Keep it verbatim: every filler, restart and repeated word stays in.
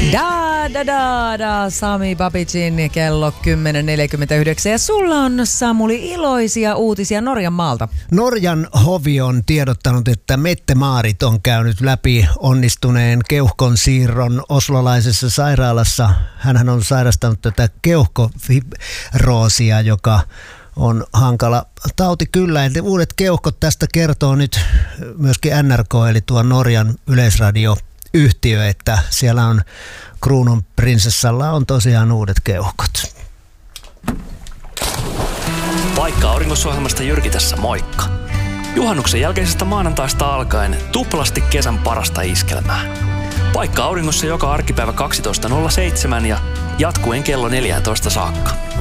Da, da, da, da, Sami Babicin kello kymmenen neljäkymmentäyhdeksän ja sulla on, Samuli, iloisia uutisia Norjan maalta. Norjan hovi on tiedottanut, että Mette Maarit on käynyt läpi onnistuneen keuhkon siirron oslolaisessa sairaalassa. Hänhän on sairastanut tätä keuhkofibroosia, joka on hankala tauti kyllä. Eli uudet keuhkot, tästä kertoo nyt myöskin N R K, eli tuo Norjan yleisradioyhtiö, että siellä on Kruununprinsessalla on tosiaan uudet keuhkot. Paikka Auringossa-ohjelmasta Jyrki tässä, moikka. Juhannuksen jälkeisestä maanantaista alkaen tuplasti kesän parasta iskelmää. Paikka Auringossa joka arkipäivä kaksitoista nolla seitsemän ja jatkuen kello neljätoista saakka.